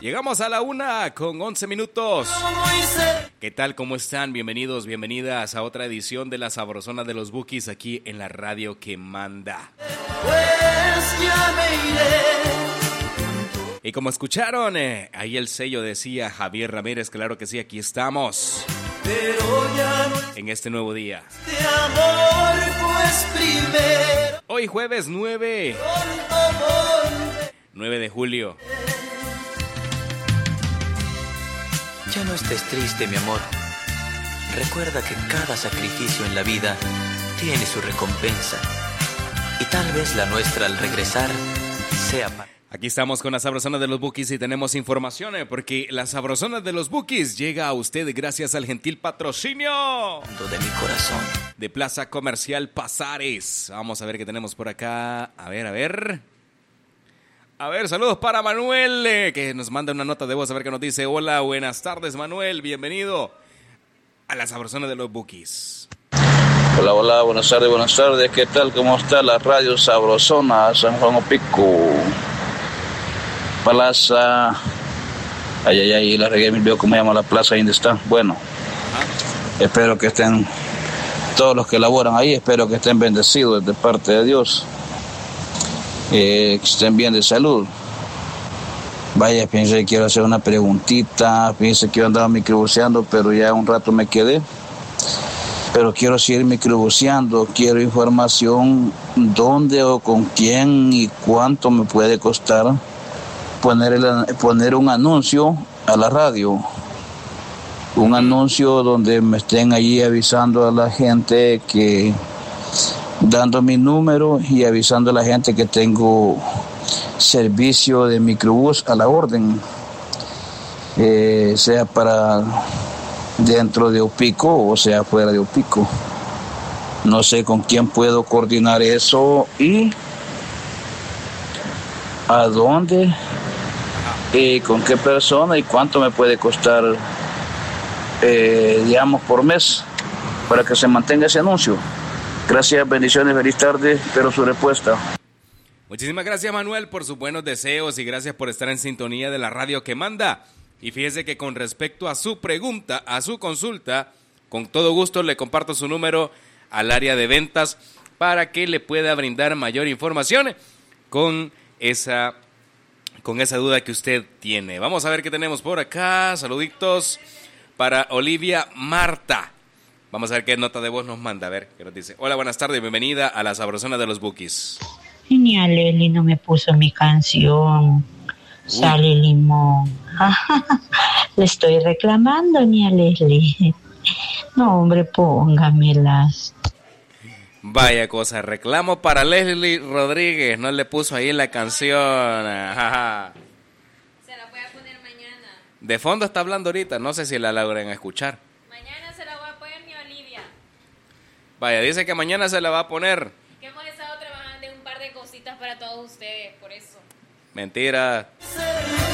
Llegamos a la 1:11. ¿Qué tal? ¿Cómo están? Bienvenidos, bienvenidas a otra edición de La Sabrosona de los Bukis aquí en la radio que manda. Pues ya me iré. Y como escucharon, ahí el sello decía Javier Ramírez, claro que sí, aquí estamos. Pero ya no en este nuevo día. De amor, pues primero. Hoy jueves 9 de julio. Ya no estés triste, mi amor. Recuerda que cada sacrificio en la vida tiene su recompensa. Y tal vez la nuestra al regresar sea para... Aquí estamos con la Sabrosona de los Bukis y tenemos información porque la Sabrosona de los Bukis llega a usted gracias al gentil patrocinio de mi corazón de Plaza Comercial Pasares. Vamos a ver qué tenemos por acá. A ver, saludos para Manuel, que nos manda una nota de voz a ver qué nos dice. Hola, buenas tardes, Manuel, bienvenido a la Sabrosona de los Bukis. Hola, buenas tardes, ¿qué tal? ¿Cómo está la radio Sabrosona San Juan Opico? Plaza, ahí la regué, me olvidó cómo se llama la plaza, ¿dónde está? Bueno, espero que estén, todos los que laboran ahí, espero que estén bendecidos de parte de Dios, que estén bien de salud. Vaya, pensé que quiero hacer una preguntita, pensé que yo andaba microbuseando, pero ya un rato me quedé. Pero quiero seguir microbuseando, quiero información dónde o con quién y cuánto me puede costar poner un anuncio a la radio, un anuncio donde me estén allí avisando a la gente que, dando mi número y avisando a la gente que tengo servicio de microbús a la orden, sea para dentro de Opico o sea fuera de Opico. No sé con quién puedo coordinar eso y a dónde y con qué persona y cuánto me puede costar, digamos, por mes para que se mantenga ese anuncio. Gracias, bendiciones, feliz tarde, espero su respuesta. Muchísimas gracias, Manuel, por sus buenos deseos y gracias por estar en sintonía de la radio que manda. Y fíjese que con respecto a su pregunta, a su consulta, con todo gusto le comparto su número al área de ventas para que le pueda brindar mayor información con esa duda que usted tiene. Vamos a ver qué tenemos por acá. Saluditos para Olivia Marta. Vamos a ver qué nota de voz nos manda. A ver qué nos dice. Hola, buenas tardes, bienvenida a la Sabrosona de los Bukis. Ni a Leli no me puso mi canción. Sale limón. Le estoy reclamando, ni a Leslie. No, hombre, póngamelas. Vaya cosa, reclamo para Leslie Rodríguez. No le puso ahí la canción. Se la voy a poner mañana. De fondo está hablando ahorita, no sé si la logran escuchar. Mañana se la voy a poner mi Olivia. Vaya, dice que mañana se la va a poner. Que hemos estado trabajando en un par de cositas para todos ustedes, por eso. Mentira.